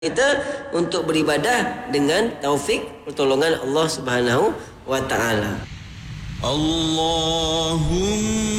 kita untuk beribadah dengan taufik pertolongan Allah Subhanahu wa taala. Allahumma